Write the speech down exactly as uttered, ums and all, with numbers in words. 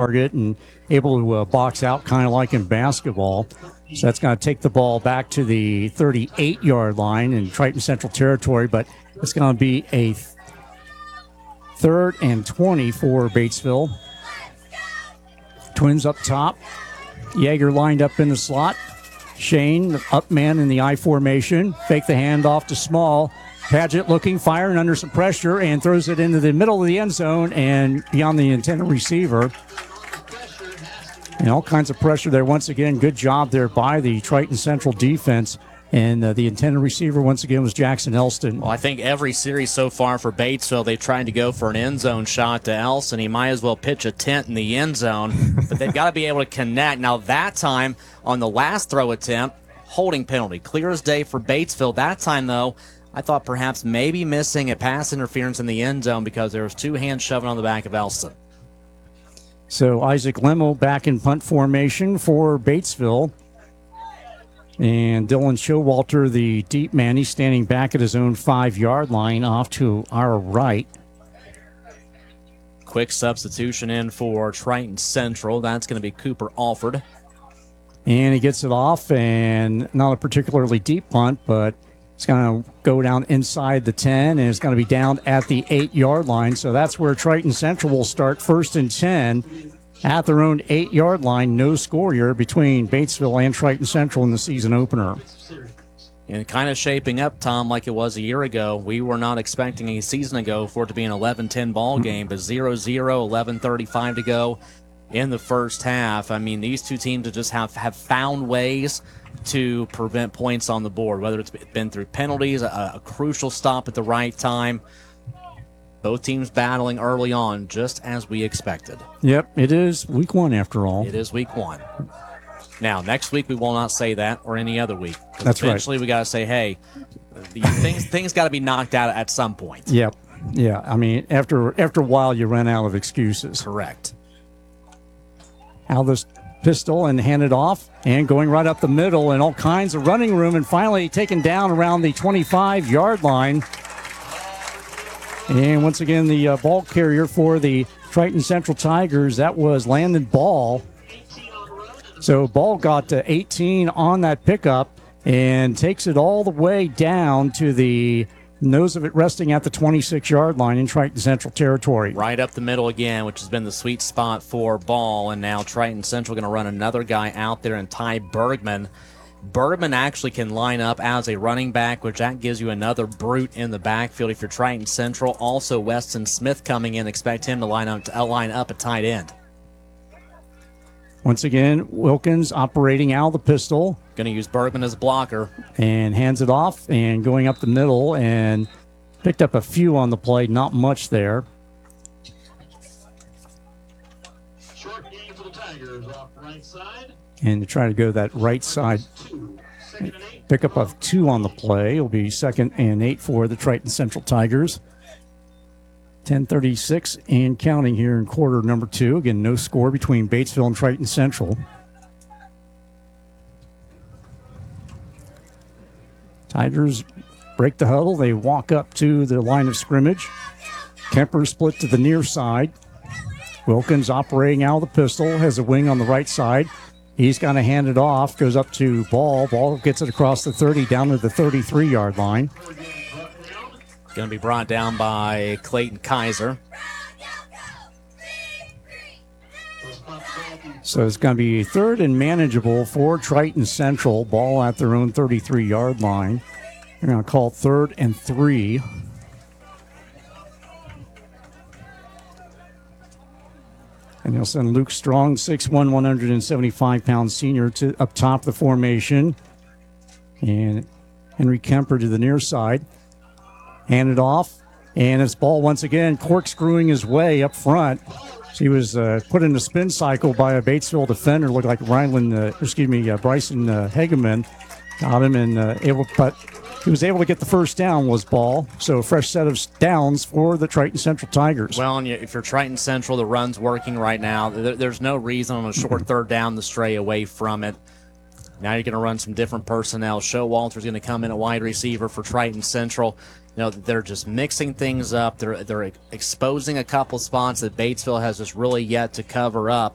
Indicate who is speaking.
Speaker 1: target and able to uh, box out kind of like in basketball. So that's going to take the ball back to the thirty-eight-yard line in Triton Central territory, but it's going to be a th- third and twenty for Batesville. Twins up top. Yeager lined up in the slot. Shane, the up man in the I formation. Fake the handoff to Small. Padgett looking, firing under some pressure, and throws it into the middle of the end zone and beyond the intended receiver. And all kinds of pressure there. Once again, good job there by the Triton Central defense. And uh, the intended receiver, once again, was Jackson Elston.
Speaker 2: Well, I think every series so far for Batesville, they've tried to go for an end zone shot to Elston. He might as well pitch a tent in the end zone, but they've got to be able to connect. Now, that time, on the last throw attempt, holding penalty. Clear as day for Batesville. That time, though, I thought perhaps maybe missing a pass interference in the end zone because there was two hands shoving on the back of Elston.
Speaker 1: So Isaac Lemo back in punt formation for Batesville. And Dylan Showalter, the deep man, he's standing back at his own five-yard line off to our right.
Speaker 2: Quick substitution in for Triton Central. That's going to be Cooper Alford.
Speaker 1: And he gets it off, and not a particularly deep punt, but it's going to go down inside the ten, and it's going to be down at the eight-yard line. So that's where Triton Central will start first and ten. At their own eight-yard line, no score here between Batesville and Triton Central in the season opener.
Speaker 2: And kind of shaping up, Tom, like it was a year ago. We were not expecting a season ago for it to be an eleven ten ball game, but zero zero, eleven thirty-five to go in the first half. I mean, these two teams just have, have found ways to prevent points on the board, whether it's been through penalties, a, a crucial stop at the right time. Both teams battling early on, just as we expected.
Speaker 1: Yep, it is week one after all.
Speaker 2: It is week one. Now, next week we will not say that, or any other week.
Speaker 1: That's right.
Speaker 2: Eventually we got to say, hey, the things things got to be knocked out at some point.
Speaker 1: Yep. Yeah, I mean, after after a while you run out of excuses.
Speaker 2: Correct.
Speaker 1: Aldous pistol and handed off, and going right up the middle, and all kinds of running room, and finally taken down around the twenty-five-yard line. And once again, the uh, ball carrier for the Triton Central Tigers, that was Landon Ball. So Ball got to eighteen on that pickup and takes it all the way down to the nose of it resting at the twenty-six-yard line in Triton Central territory.
Speaker 2: Right up the middle again, which has been the sweet spot for Ball. And now Triton Central going to run another guy out there, and Ty Bergman. Bergman actually can line up as a running back, which that gives you another brute in the backfield if you're Triton Central. Also, Weston Smith coming in. Expect him to line up, to line up at tight end.
Speaker 1: Once again, Wilkins operating out of the pistol.
Speaker 2: Going to use Bergman as a blocker.
Speaker 1: And hands it off and going up the middle, and picked up a few on the play. Not much there.
Speaker 3: Short game for the Tigers off right side.
Speaker 1: And to try to go that right side, pickup of two on the play. It'll be second and eight for the Triton Central Tigers. ten thirty-six and counting here in quarter number two. Again, no score between Batesville and Triton Central. Tigers break the huddle. They walk up to the line of scrimmage. Kemper split to the near side. Wilkins operating out of the pistol, has a wing on the right side. He's going to hand it off, goes up to Ball. Ball gets it across the thirty down to the thirty-three-yard line.
Speaker 2: Going to be brought down by Clayton Kaiser.
Speaker 1: So it's going to be third and manageable for Triton Central. Ball at their own thirty-three-yard line. They're going to call third and three. And they'll send Luke Strong, six one, one hundred seventy-five pound senior, to up top of the formation. And Henry Kemper to the near side. Hand it off. And it's Ball once again corkscrewing his way up front. He was uh, put in a spin cycle by a Batesville defender. Looked like Ryland, uh, excuse me, uh, Bryson uh, Hageman got him and uh, able, but he was able to get the first down. Was Ball. So a fresh set of downs for the Triton Central Tigers.
Speaker 2: Well, and if you're Triton Central, the run's working right now. There's no reason on a short third down to stray away from it. Now you're going to run some different personnel. Showalter's going to come in at wide receiver for Triton Central. You know, they're just mixing things up. They're they're exposing a couple spots that Batesville has just really yet to cover up.